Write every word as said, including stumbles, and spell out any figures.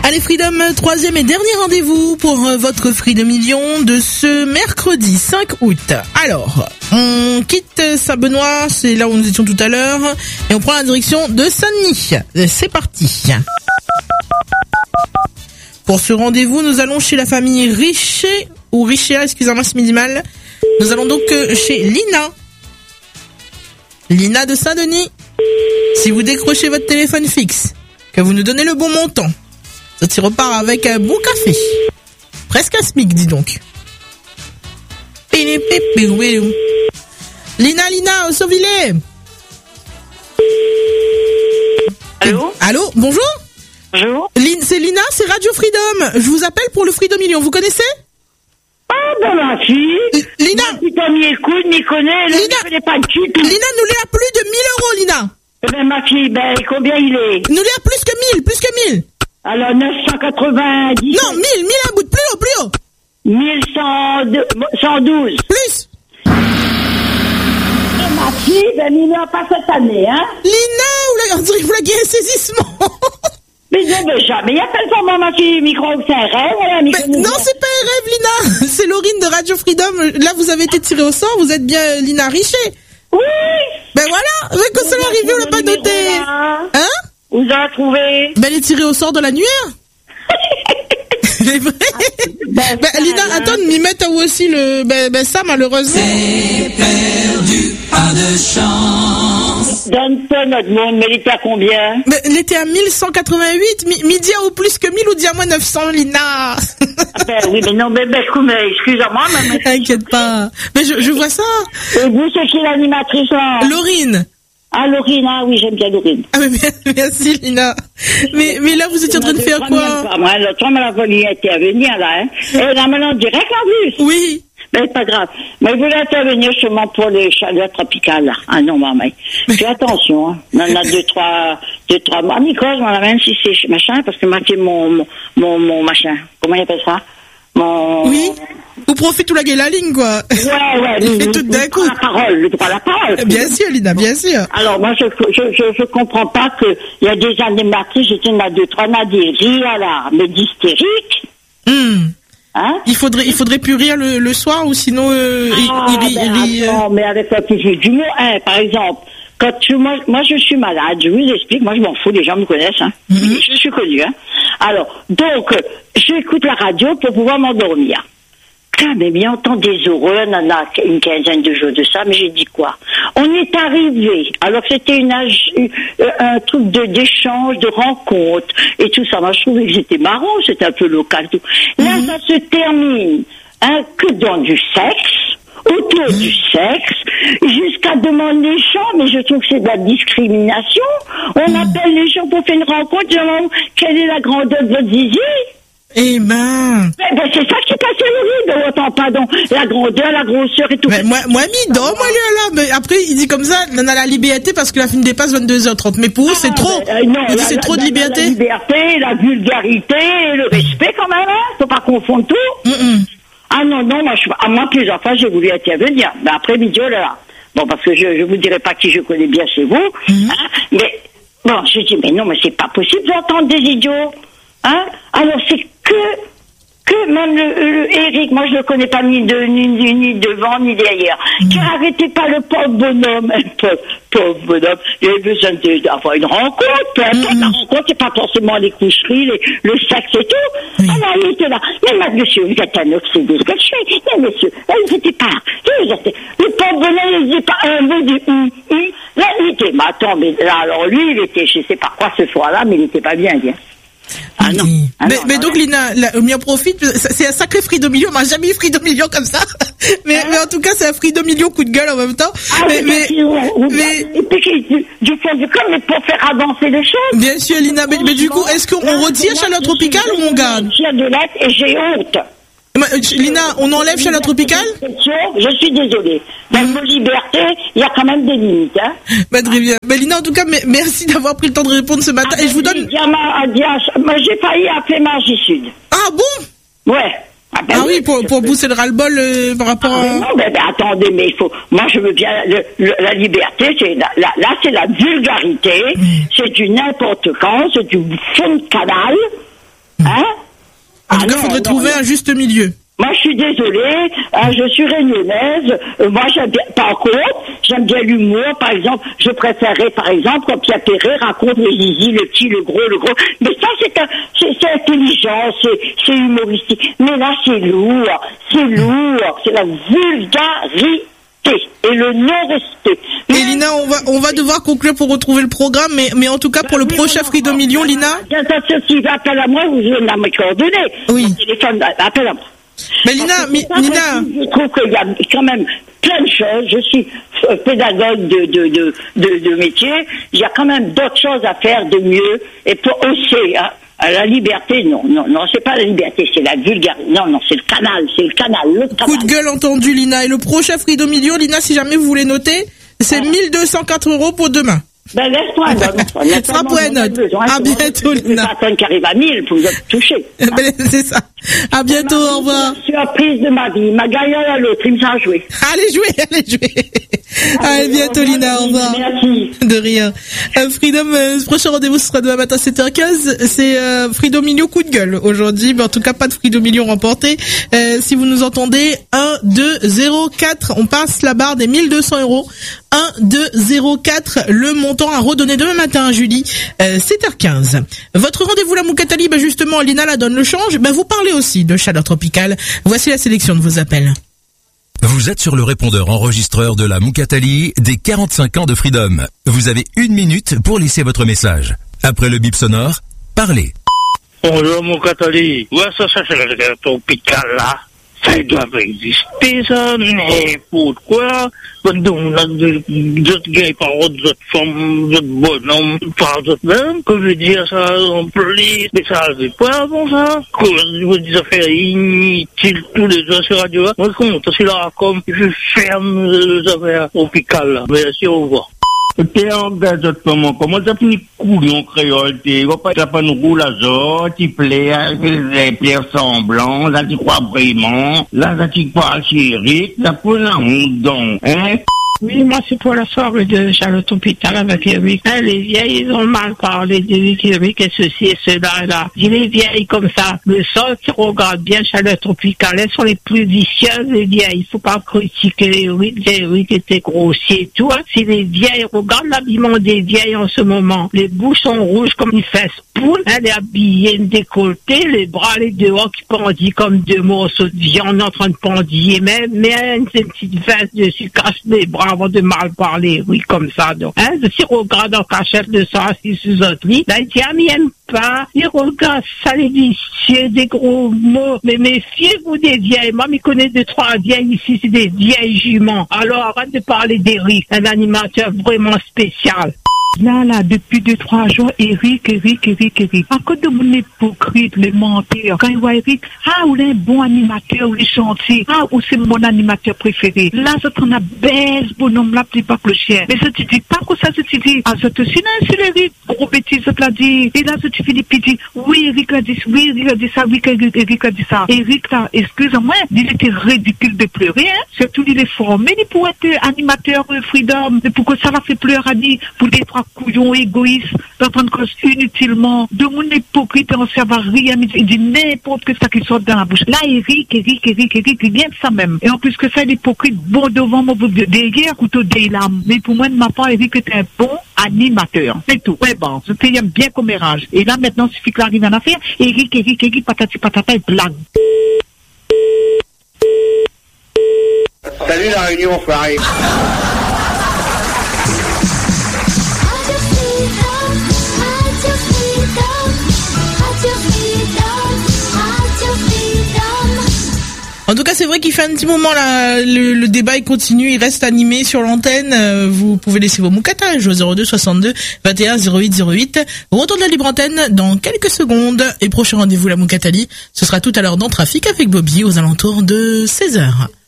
Allez Freedom, troisième et dernier rendez-vous pour euh, votre Freedom Million de ce mercredi cinq août. Alors, on quitte Saint-Benoît, c'est là où nous étions tout à l'heure, et on prend la direction de Saint-Denis. C'est parti. Pour ce rendez-vous, nous allons chez la famille Richet, ou Richea, excusez-moi, c'est minimal. Nous allons donc euh, chez Lina. Lina de Saint-Denis. Si vous décrochez votre téléphone fixe, que vous nous donnez le bon montant, ça t'y repart avec un bon café. Presque un SMIC, dis donc. Lina, Lina, au Sauvillet. Allô? Allô, bonjour. Bonjour. Lin- c'est Lina, c'est Radio Freedom. Je vous appelle pour le Freedom Million. Vous connaissez? Ah, ben ma fille. L- Lina. Si t'as m'y écoute, m'y connaît, là, Lina. je connais pas le titre. Lina nous l'est à plus de mille euros, Lina. Eh ben ma fille, ben combien il est? Nous l'est à plus que mille, plus que mille. Alors neuf cent quatre-vingt-dix. Non, mille, mille un bout de plus haut, plus haut. mille cent douze. Plus. Eh ma fille, ben il n'a pas cette année, hein? Lina, vous la, on dirait que vous la guérez saisissement. Mais non, mais jamais. Il y a tellement ma fille, micro, c'est un rêve, voilà, micro. Mais non, c'est pas un rêve, Lina. C'est Laurine de Radio Freedom. Là, vous avez été tirée au sort. Vous êtes bien euh, Lina Richet. Oui! Ben voilà. Mais quand ça va arriver, on l'a pas noté. Hein? Vous avez trouvé? Ben, elle est tirée au sort de l'annuaire. C'est vrai. Ben, Ben, Lina, ça, attends de m'y mettre à vous aussi le, ben, ben, ça, malheureusement. C'est perdu, pas de chance. Donne pas notre monde, mais il était à combien? Ben, elle était à mille cent quatre-vingt-huit. Mi- midi à au plus que mille ou dit à moins neuf cents, Lina. Ah ben oui, mais non, mais, ben, mais excusez-moi, mais... T'inquiète pas. Mais je, je vois ça. Et vous, c'est qui l'animatrice, là? Laurine. Ah, Laurine, ah oui, j'aime bien Laurine. Ah, mais merci, Lina. Mais, mais là, vous étiez en train de faire quoi? Pas, moi, l'autre fois, la folie était à venir, là, hein. Et là, maintenant, direct, en plus. Oui. Mais pas grave. Mais il voulait intervenir seulement pour les chaleurs tropicales, là. Ah non, maman. Fais attention, hein. On en a deux, trois, deux, trois mois. Nicolas, je m'en même si c'est machin, parce que moi, c'est mon, mon, mon, mon machin. Comment il appelle ça? Mon... Oui. Vous profitez tout la gueule la ligne, quoi. Ouais, ouais. Il fait le, tout d'un le coup. droit à la parole, le droit à la parole. Bien sûr, Lina, bien sûr. Alors, moi, je, je, je, je comprends pas que, il y a des animatrices, j'étais une à deux, trois, on a des rires à la, mais d'hystérique. Hum. Hein? Il faudrait, il faudrait plus rire le, le soir, ou sinon, euh, il, Ah, il rit, ben, il rit, euh, attends, mais avec un peu d'humour, hein, par exemple, quand tu, moi, moi, je suis malade, je vous explique, moi, je m'en fous, les gens me connaissent, hein. Mm-hmm. Je suis connue, hein. Alors, donc, euh, j'écoute la radio pour pouvoir m'endormir. Putain, mais bien entend des horreurs, on en a une quinzaine de jours de ça, mais j'ai dit quoi? On est arrivé, alors que c'était une âge, euh, un truc de, d'échange, de rencontre, et tout ça. Moi, je trouvais que c'était marrant, c'était un peu local, tout. Là, ça se termine, hein, que dans du sexe, autour du sexe, jusqu'à demander les gens, mais je trouve que c'est de la discrimination. On appelle les gens pour faire une rencontre, je demande quelle est la grandeur de votre zizi. Eh ben. Ben, ben, c'est ça qui passe le rideau, autant pardon. La grandeur, la grosseur et tout. Mais moi, moi, mi dort, moi, lui, là. Mais après, il dit comme ça, on a la liberté parce que la film dépasse vingt-deux heures trente. Mais pour eux, c'est trop. Ah, ben, euh, non, il dit la, c'est la, trop de la, liberté. La liberté, la vulgarité, le respect quand même, hein. Faut pas confondre tout. Mm-mm. Ah non, non, moi, je, à moi, plusieurs fois, j'ai voulu intervenir. Mais après, midi, oh là là. Bon, parce que je, je vous dirai pas qui je connais bien chez vous, Mm-hmm. hein. Mais, bon, je dis, mais non, mais c'est pas possible d'entendre des idiots, hein. Alors, c'est que, que même le, le Eric, moi je le connais pas ni, de, ni, ni, ni devant ni derrière, mmh. qui arrêtait pas le pauvre bonhomme, pauvre, pauvre bonhomme, il avait besoin de, d'avoir une rencontre, peu importe, mmh. la rencontre, c'est pas forcément les coucheries, les, le sexe et tout. Mmh. Alors il était là, mais là, monsieur, vous êtes un obsédé, ce que je fais, mais monsieur, là, il était pas, il était, le pauvre bonhomme, il disait pas un mot du hum, hum, là, il était, mais attends, mais là, alors lui, il était, je sais pas quoi ce soir-là, mais il était pas bien, bien. Ah non. Ah mais, non, mais non, donc, non. Lina, la, on y en profite. C'est un sacré Freedom Million. On m'a jamais eu Freedom Million comme ça. Mais, hein? mais en tout cas, c'est un Freedom Million coup de gueule en même temps. Ah, mais, mais, mais, mais, et puis, du, du fond du corps, mais pour faire avancer les choses. Bien sûr, Lina. Mais, mais du coup, est-ce qu'on là, retire là, Chaleur Tropicale ou on garde? Je tire de lettres et j'ai honte. Lina, on enlève Chaleur Tropicale? Je suis désolée. Dans nos libertés, il y a quand même des limites. Hein. Bah, très bien. Mais Lina, en tout cas, merci d'avoir pris le temps de répondre ce matin. Ah, et je vous donne... Moi, j'ai failli appeler Margie Sud. Ah bon? Ouais. Ah, ben ah oui, oui, pour, pour vous, c'est le ras-le-bol euh, par rapport ah, à... Non, mais, mais attendez, mais il faut... Moi, je veux bien... Le, le, la liberté, c'est la, la, là, c'est la vulgarité, mmh. c'est du n'importe quand, c'est du fond de canal. Hein? En Ah tout cas, non, faudrait non, trouver non. un juste milieu. Moi, je suis désolée, hein, je suis réunionnaise. Euh, moi, j'aime bien, par contre, j'aime bien l'humour. Par exemple, je préférerais, par exemple, quand Pierre Perret raconte le zizi, le petit, le gros, le gros. Mais ça, c'est un, c'est, c'est intelligent, c'est, c'est humoristique. Mais là, c'est lourd, c'est lourd, c'est la vulgarité et le non-respect. Mais- Et Lina, on va, on va devoir conclure pour retrouver le programme, mais, mais en tout cas, pour le Oui, prochain oui, Freedom non, Million, non, Lina. Bien sûr, si appelle à moi, vous donnez mes coordonnées. Oui. Mon téléphone, appelle à moi. Mais Lina, Parce que mi- c'est pas Lina. possible. Je trouve qu'il y a quand même plein de choses. Je suis euh, pédagogue de, de, de, de, de métier. Il y a quand même d'autres choses à faire de mieux. Et pour hausser hein, à la liberté, non, non, non, c'est pas la liberté, c'est la vulgarité. Non, non, c'est le canal, c'est le canal, le canal. Coup de gueule entendu, Lina. Et le prochain Freedom Million, Lina, si jamais vous voulez noter, c'est mille deux cent quatre euros pour demain. Ben, laisse-moi un autre. Ça sera pour une note. À bientôt, Lina. Personne qui arrive à mille pour vous être touché. Ben, c'est ça. À bientôt, au revoir. Surprise de ma vie. Ma gagnante à l'autre, il me a joué. Allez jouer, allez jouer. Allez, bientôt, Lina, au revoir. Merci. De rien. Euh, Freedom, euh, ce prochain rendez-vous sera demain matin sept heures quinze. C'est euh, Freedom Million coup de gueule aujourd'hui, mais en tout cas pas de Freedom Million remporté. Euh, si vous nous entendez, un, deux, zéro, quatre, on passe la barre des mille deux cents euros. un, deux, zéro, quatre, le montant à redonner demain matin à Julie, euh, sept heures quinze. Votre rendez-vous la Moukatali, bah justement, Lina la donne le change. Bah vous parlez aussi de chaleur tropicale. Voici la sélection de vos appels. Vous êtes sur le répondeur enregistreur de la Moukatali des quarante-cinq ans de Freedom. Vous avez une minute pour laisser votre message. Après le bip sonore, parlez. Bonjour mon catholique. Ouais, ça, ça, c'est le tropical là. Ça doit pas exister, ça. N'importe quoi. Donc, on a d'autres gays par d'autres femmes, d'autres bonhommes, par d'autres mêmes. Que je veux dire ça en plus. Mais ça arrive pas avant ça. Que je veux des affaires inutiles tous les jours sur radio. Moi, je compte, c'est là, comme je ferme les affaires tropicales là. Merci, au revoir. T'es en gazette comment? Comment ça finit couillon créole? T'es, va pas, t'as pas nous roule à zor, t'y plais, les pierres semblants, là t'y crois vraiment, là ça t'y crois chérie, t'as pas la honte donc, hein? Oui, moi, c'est pour la soirée de Charlotte Hôpital avec Eric. Hein, les vieilles, ils ont mal parlé d'Eric, Eric et ceci et cela, là. Dis les vieilles comme ça. Le sol qui regarde bien Charlotte Hôpital, elles sont les plus vicieuses, les vieilles. Il faut pas critiquer Eric, Eric était grossier et tout, hein. Si les vieilles regardent l'habillement des vieilles en ce moment, les bouches sont rouges comme une fesse poule, elle est habillée, une décolletée, les bras, les dehors qui pendillent comme deux morceaux de viande en train de pendiller, mais, mais une petite veste dessus, cache les bras avant de mal parler, oui, comme ça, donc. Hein, si on regarde en cachette de ça, si sous un lit, là, il dit, ah, mais il aime pas, il regarde ça, les vicieux, des gros mots, mais méfiez-vous des vieilles, moi, je connais deux, trois vieilles ici, c'est des vieilles juments, alors arrête de parler d'Eric, un animateur vraiment spécial. Là, là, depuis deux, trois jours, Eric, Eric, Eric, Eric. À cause de mon hypocrite, les menteurs. Quand il voit Eric, ah, ou un bon animateur, ou il chantier. Ah, ou c'est mon animateur préféré. Là, je t'en a baisse, bonhomme, là, petit pas le chien. Mais je te dis, pas que ça, je te dis, ah, je te suis, non, c'est Eric, gros bêtise, je te l'ai dit. Et là, je te finis, puis dis, oui, Eric a dit, oui, Eric a dit ça, oui, Eric, Eric a dit ça. Eric, là, excuse-moi, il était ridicule de pleurer, hein. Surtout, il est formé, il pourrait être animateur euh, Freedom. Mais pourquoi ça l'a fait pleurer, a dit, pour des trois couillons égoïstes, d'entendre cause inutilement, de mon hypocrite, on ne sert à rien, il dit n'importe que ça qui sort dans la bouche. Là, Eric, Eric, Eric, Eric, il vient de ça même. Et en plus que ça, l'hypocrite, bon devant mon bout de derrière, couteau des lames. Mais pour moi, de ma part, Eric est un bon animateur. C'est tout. Ouais, bon, je t'aime bien comme érage. Et là, maintenant, il suffit qu'il arrive en affaire, Eric, Eric, Eric, patati patata, et blague. Salut la réunion, Farid. En tout cas, c'est vrai qu'il fait un petit moment là, le, le débat il continue, il reste animé sur l'antenne. Euh, vous pouvez laisser vos moukatages au zéro deux soixante-deux vingt et un zéro huit zéro huit. Retour de la libre antenne dans quelques secondes. Et prochain rendez-vous la Moukatali, ce sera tout à l'heure dans Trafic avec Bobby aux alentours de seize heures.